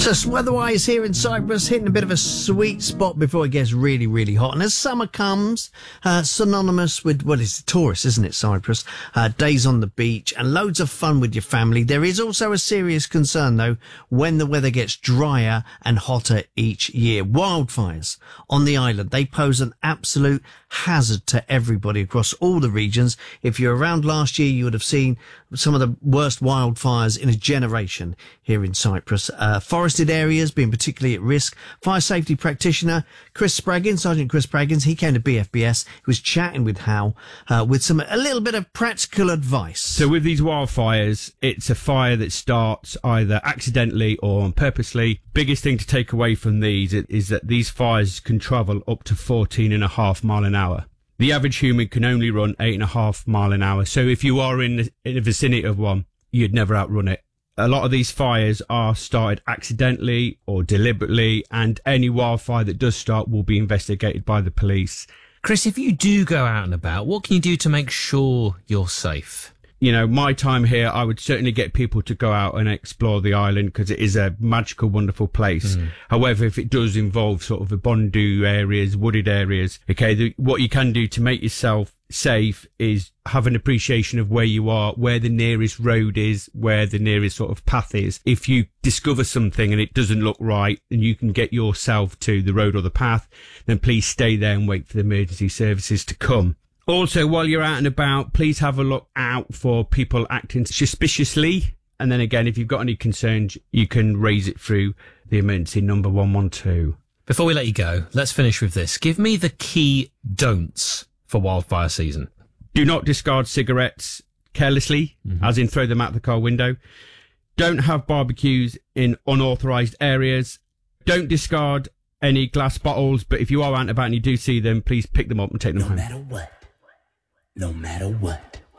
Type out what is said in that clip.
Just weather-wise here in Cyprus, hitting a bit of a sweet spot before it gets really, really hot. And as summer comes, synonymous with, well, it's tourists, isn't it, Cyprus? Days on the beach and loads of fun with your family. There is also a serious concern, though, when the weather gets drier and hotter each year. Wildfires on the island, they pose an absolute hazard to everybody across all the regions. If you're around last year, you would have seen some of the worst wildfires in a generation here in Cyprus. Forested areas being particularly at risk. Fire safety practitioner Sergeant Chris Spraggins, he came to BFBS. He was chatting with Hal with a little bit of practical advice. So with these wildfires, it's a fire that starts either accidentally or purposely. Biggest thing to take away from these is that these fires can travel up to 14.5 miles an hour. The average human can only run 8.5 miles an hour. So if you are in the vicinity of one, you'd never outrun it. A lot of these fires are started accidentally or deliberately, and any wildfire that does start will be investigated by the police. Chris, if you do go out and about, what can you do to make sure you're safe? You know, my time here, I would certainly get people to go out and explore the island because it is a magical, wonderful place. However, if it does involve sort of the Bondu areas, wooded areas, okay, what you can do to make yourself safe is have an appreciation of where you are, where the nearest road is, where the nearest sort of path is. If you discover something and it doesn't look right and you can get yourself to the road or the path, then please stay there and wait for the emergency services to come. Also, while you're out and about, please have a look out for people acting suspiciously. And then again, if you've got any concerns, you can raise it through the emergency number 112. Before we let you go, let's finish with this. Give me the key don'ts for wildfire season. Do not discard cigarettes carelessly, as in throw them out the car window. Don't have barbecues in unauthorised areas. Don't discard any glass bottles, but if you are out and about and you do see them, please pick them up and take them home. No matter what.